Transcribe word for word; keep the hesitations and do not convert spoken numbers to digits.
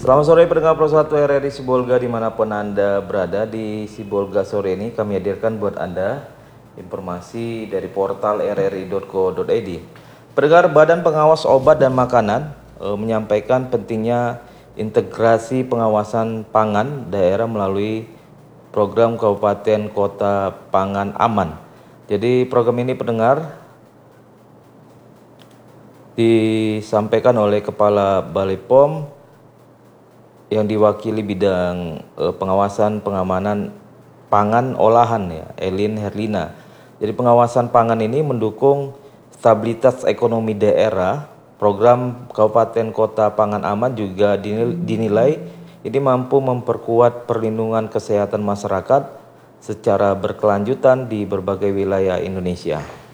Selamat sore pendengar Pro satu R R I Sibolga dimanapun Anda berada. Di Sibolga sore ini kami hadirkan buat Anda informasi dari portal r r i dot co dot i d. Pendengar, Badan Pengawas Obat dan Makanan e, menyampaikan pentingnya integrasi pengawasan pangan daerah melalui program Kabupaten Kota Pangan Aman. Jadi program ini pendengar disampaikan oleh Kepala Balai P O M yang diwakili bidang eh, pengawasan pengamanan pangan olahan ya, Elin Herlina. Jadi pengawasan pangan ini mendukung stabilitas ekonomi daerah. Program Kabupaten Kota Pangan Aman juga dinilai ini mampu memperkuat perlindungan kesehatan masyarakat secara berkelanjutan di berbagai wilayah Indonesia.